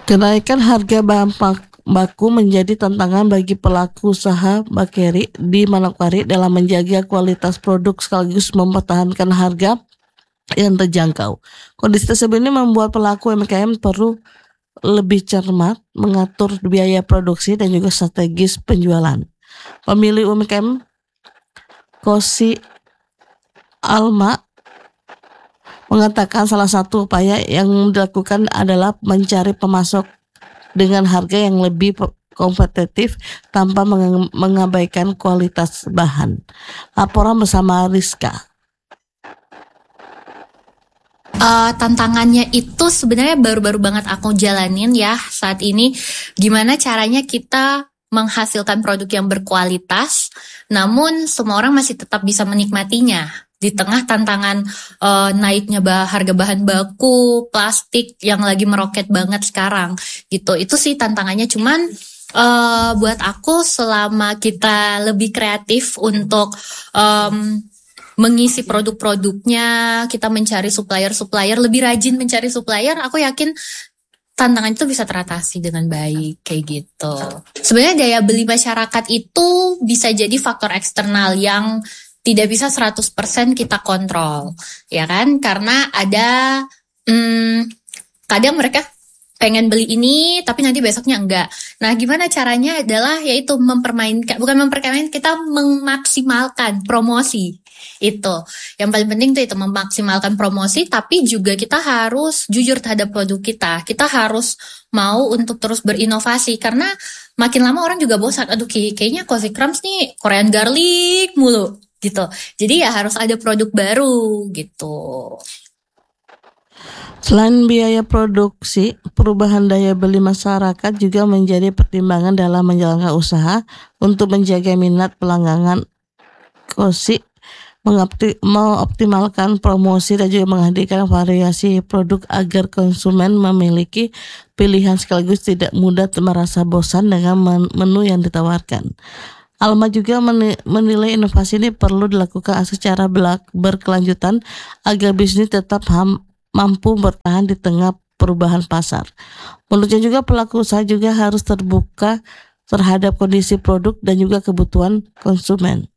Kenaikan harga bahan baku menjadi tantangan bagi pelaku usaha bakery di Manokwari dalam menjaga kualitas produk sekaligus mempertahankan harga yang terjangkau. Kondisi tersebut ini membuat pelaku UMKM perlu lebih cermat mengatur biaya produksi dan juga strategis penjualan. Pemilik UMKM Kosi Alma mengatakan salah satu upaya yang dilakukan adalah mencari pemasok dengan harga yang lebih kompetitif tanpa mengabaikan kualitas bahan. Laporan bersama Rizka. Tantangannya itu sebenarnya baru-baru banget aku jalanin ya saat ini. Gimana caranya kita menghasilkan produk yang berkualitas, namun semua orang masih tetap bisa menikmatinya di tengah tantangan naiknya harga bahan baku, plastik yang lagi meroket banget sekarang gitu. Itu sih tantangannya. Cuman buat aku selama kita lebih kreatif untuk mengisi produk-produknya, kita mencari supplier, lebih rajin mencari supplier, aku yakin tantangan itu bisa teratasi dengan baik, kayak gitu. Sebenarnya daya beli masyarakat itu bisa jadi faktor eksternal yang tidak bisa 100% kita kontrol, ya kan? Karena ada kadang mereka pengen beli ini tapi nanti besoknya enggak. Nah, gimana caranya adalah yaitu kita memaksimalkan promosi. Itu yang paling penting tuh, itu memaksimalkan promosi, tapi juga kita harus jujur terhadap produk kita. Kita harus mau untuk terus berinovasi, karena makin lama orang juga bosan. Aduh, kayaknya Cozy Crumbs nih Korean garlic mulu gitu. Jadi ya harus ada produk baru gitu. Selain biaya produksi, perubahan daya beli masyarakat juga menjadi pertimbangan dalam menjalankan usaha. Untuk menjaga minat pelanggan, Kosi mengoptimalkan promosi dan juga menghadirkan variasi produk agar konsumen memiliki pilihan sekaligus tidak mudah merasa bosan dengan menu yang ditawarkan. Alma juga menilai inovasi ini perlu dilakukan secara berkelanjutan agar bisnis tetap mampu bertahan di tengah perubahan pasar. Menurutnya juga pelaku usaha juga harus terbuka terhadap kondisi produk dan juga kebutuhan konsumen.